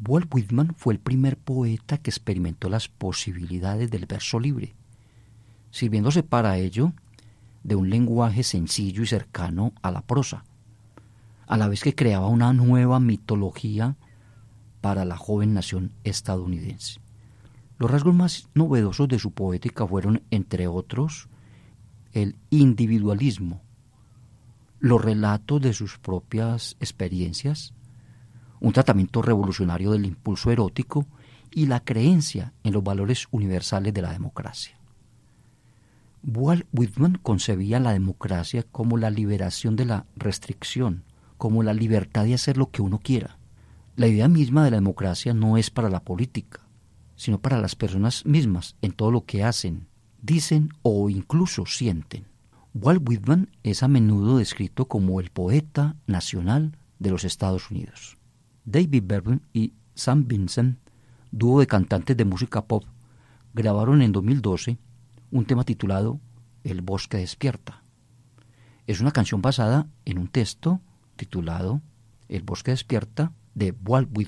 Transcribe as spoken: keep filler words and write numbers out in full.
Walt Whitman fue el primer poeta que experimentó las posibilidades del verso libre, sirviéndose para ello de un lenguaje sencillo y cercano a la prosa, a la vez que creaba una nueva mitología para la joven nación estadounidense. Los rasgos más novedosos de su poética fueron, entre otros, el individualismo, los relatos de sus propias experiencias, un tratamiento revolucionario del impulso erótico y la creencia en los valores universales de la democracia. Walt Whitman concebía la democracia como la liberación de la restricción, como la libertad de hacer lo que uno quiera. La idea misma de la democracia no es para la política, sino para las personas mismas en todo lo que hacen, dicen o incluso sienten. Walt Whitman es a menudo descrito como el poeta nacional de los Estados Unidos. David Berwin y Sam Vincent, dúo de cantantes de música pop, grabaron en dos mil doce un tema titulado El bosque despierta. Es una canción basada en un texto titulado El bosque despierta de Walt Whitman.